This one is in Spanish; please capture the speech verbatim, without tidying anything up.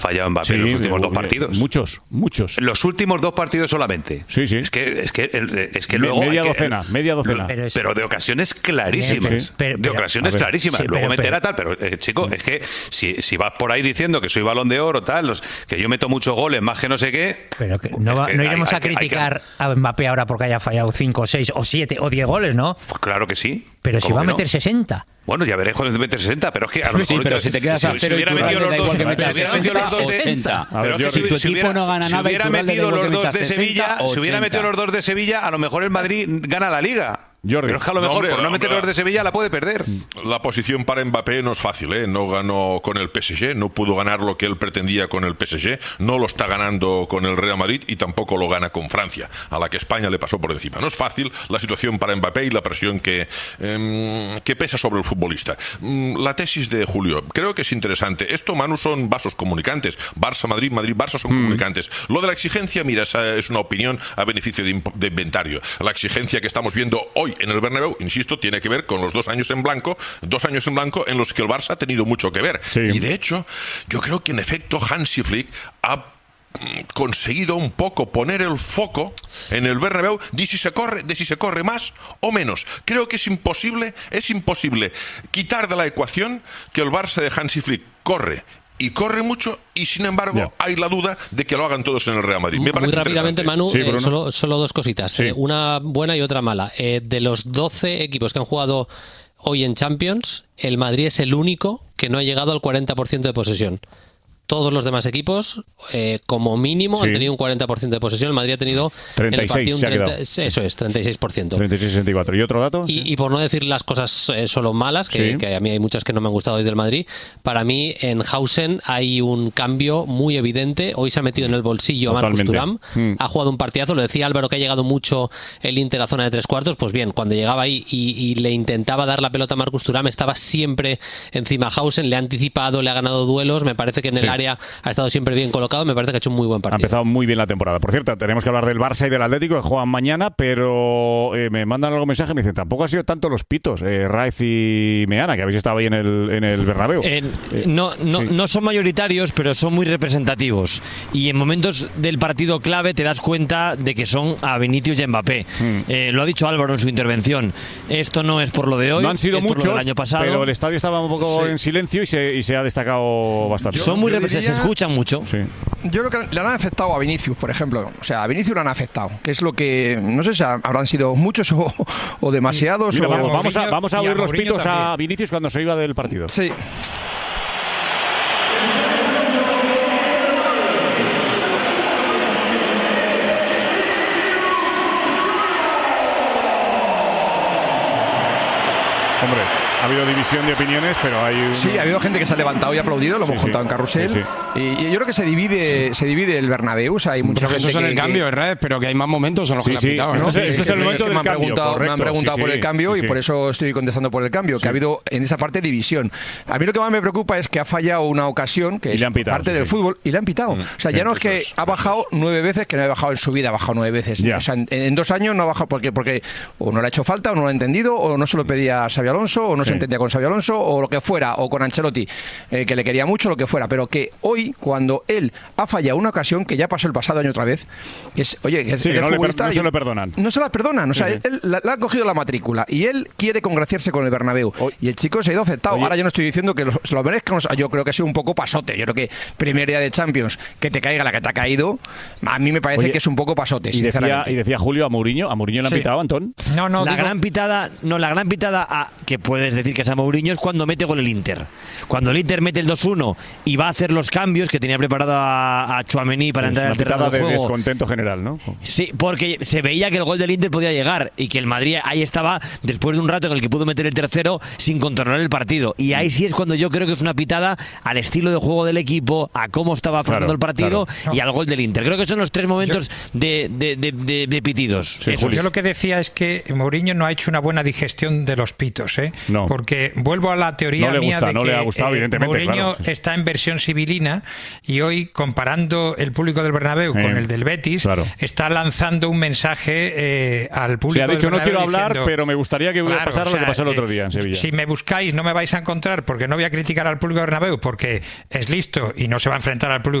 fallado Mbappé sí, en los últimos de, dos partidos. Muchos, muchos. Los últimos dos partidos solamente. Sí, sí. Es que, es que, es que Me, luego... media que, docena, media docena. Pero, es, pero de ocasiones clarísimas. Sí. Pero, de ocasiones ver, clarísimas. sí, luego pero, meterá pero, tal, pero eh, chico, es que si, si vas por ahí diciendo que soy Balón de Oro, tal, los, que yo meto muchos goles, más que no sé qué... Pero que no, va, que no iremos hay, a criticar que, a Mbappé ahora porque haya fallado cinco, seis o siete o diez goles, ¿no? Pues claro que sí. Pero si va a meter no? sesenta. Bueno, ya veré cuando mete sesenta, pero es que a lo mejor... Sí, pero si te quedas a cero y hubiera metido los dos... Si hubiera metido los dos de ochenta. Si tu equipo no gana nada... Si hubiera metido los dos de Sevilla, si hubiera metido los dos de Sevilla, a lo mejor el Madrid gana la Liga. Jordi. Pero es que a lo mejor no, hombre, por no meter los de Sevilla la puede perder. La posición para Mbappé no es fácil, ¿eh? No ganó con el P S G, no pudo ganar lo que él pretendía con el P S G, no lo está ganando con el Real Madrid y tampoco lo gana con Francia, a la que España le pasó por encima. No es fácil la situación para Mbappé y la presión que, eh, que pesa sobre el futbolista. La tesis de Julio, creo que es interesante. Esto, Manu, son vasos comunicantes. Barça, Madrid, Madrid, Barça son mm. comunicantes. Lo de la exigencia, mira, esa es una opinión a beneficio de, de inventario. La exigencia que estamos viendo hoy en el Bernabéu, insisto, tiene que ver con los dos años en blanco, dos años en blanco en los que el Barça ha tenido mucho que ver. Sí. Y de hecho, yo creo que en efecto Hansi Flick ha conseguido un poco poner el foco en el Bernabéu de si se corre, de si se corre más o menos. Creo que es imposible, es imposible quitar de la ecuación que el Barça de Hansi Flick corre y corre mucho y sin embargo yeah. hay la duda de que lo hagan todos en el Real Madrid. Me Muy rápidamente, Manu, sí, eh, solo, solo dos cositas. Sí. Eh, una buena y otra mala. Eh, de los doce equipos que han jugado hoy en Champions, el Madrid es el único que no ha llegado al cuarenta por ciento de posesión. Todos los demás equipos, eh, como mínimo, sí. han tenido un cuarenta por ciento de posesión. El Madrid ha tenido treinta y seis, en el partido un treinta, eso es, treinta y seis por ciento. treinta y seis sesenta y cuatro. ¿Y otro dato? Y, y por no decir las cosas eh, solo malas, que, sí. que a mí hay muchas que no me han gustado hoy del Madrid, para mí en Hausen hay un cambio muy evidente. Hoy se ha metido en el bolsillo Totalmente. a Marcus Thuram. Mm. Ha jugado un partidazo. Lo decía Álvaro que ha llegado mucho el Inter a zona de tres cuartos. Pues bien, cuando llegaba ahí y, y le intentaba dar la pelota a Marcus Thuram, estaba siempre encima Hausen. Le ha anticipado, le ha ganado duelos. Me parece que en el sí. área ha estado siempre bien colocado, me parece que ha hecho un muy buen partido. Ha empezado muy bien la temporada. Por cierto, tenemos que hablar del Barça y del Atlético, que juegan mañana, pero eh, me mandan algún mensaje y me dicen, tampoco ha sido tanto los pitos, eh, Raez y Meana, que habéis estado ahí en el, en el Bernabéu. Eh, eh, no, no, sí. no son mayoritarios, pero son muy representativos. Y en momentos del partido clave te das cuenta de que son a Vinicius y a Mbappé. Mm. Eh, lo ha dicho Álvaro en su intervención. Esto no es por lo de hoy, no han sido es muchos, por lo del año pasado. Pero el estadio estaba un poco sí. en silencio y se, y se ha destacado bastante. Yo, son muy representativos, se escuchan mucho. Sí. Yo creo que le han afectado a Vinicius, por ejemplo. O sea, a Vinicius le han afectado. Que es lo que, no sé si habrán sido muchos o, o demasiados. Mira, o, vamos, vamos a, vamos a oír a los pitos también. a Vinicius cuando se iba del partido. Sí. Hombre, ha habido división de opiniones, pero hay un... Sí, ha habido gente que se ha levantado y aplaudido, lo sí, hemos sí. contado en Carrusel. Sí, sí. Y, y yo creo que se divide se divide el Bernabéu. O sea, hay mucha pero gente eso es que, el cambio, que... ¿verdad? Pero que hay más momentos en los sí, que sí. le han pitado, ¿no? Este, este es el momento del me han cambio, preguntado, correcto. Me han preguntado sí, por sí. el cambio sí, y sí. por eso estoy contestando por el cambio, que sí. ha habido en esa parte división. A mí lo que más me preocupa es que ha fallado una ocasión, que es pitado, parte sí, del sí. fútbol, y le han pitado. Mm, o sea, ya sí, no es que es, ha bajado nueve veces, que no ha bajado en su vida, ha bajado nueve veces. Yeah. O sea, en, en dos años no ha bajado porque, porque o no le ha hecho falta, o no lo ha entendido, o no se lo pedía a Xabi Alonso, o no sí. se entendía con Xabi Alonso, o lo que fuera, o con Ancelotti, eh, que le quería mucho, lo que fuera. Pero que hoy, cuando él ha fallado una ocasión, que ya pasó el pasado año otra vez, que es, oye, que es, sí, que no, le per, no se lo perdonan. No se la perdonan. O sea, sí, sí. él, él le ha cogido la matrícula y él quiere congraciarse con el Bernabéu. Oye. Y el chico se ha ido afectado. Oye. Ahora yo no estoy diciendo que lo, lo merezca. Yo creo que ha sido un poco pasote. Yo creo que primer día de Champions, que te caiga la que te ha caído, a mí me parece Oye. que es un poco pasote. Y decía, y decía Julio a Mourinho, a Mourinho le han sí. pitado, Antón. No, no, la digo... gran pitada, no, la gran pitada a, que puedes decir que es a Mourinho es cuando mete con el Inter. Cuando el Inter mete el dos uno y va a hacer los cambios que tenía preparado a, a Tchouaméni para es entrar al terreno de juego. juego. Descontento general, ¿no? Sí, porque se veía que el gol del Inter podía llegar y que el Madrid ahí estaba después de un rato en el que pudo meter el tercero sin controlar el partido. Y ahí sí es cuando yo creo que es una pitada al estilo de juego del equipo, a cómo estaba afrontando claro, el partido claro. y al gol del Inter. Creo que son los tres momentos yo, de, de, de, de, de pitidos. Sí, yo lo que decía es que Mourinho no ha hecho una buena digestión de los pitos, ¿eh? No. porque vuelvo a la teoría no le mía gusta, de no que le ha gustado, eh, evidentemente, Mourinho claro, sí. está en versión sibilina y hoy, comparando el público del Bernabéu eh, con el del Betis, claro. está lanzando un mensaje eh, al público sí, ha dicho, del Bernabéu no quiero hablar, diciendo, pero me gustaría que claro, pasara o sea, lo que pasó el otro día en Sevilla. Si me buscáis no me vais a encontrar porque no voy a criticar al público del Bernabéu porque es listo y no se va a enfrentar al público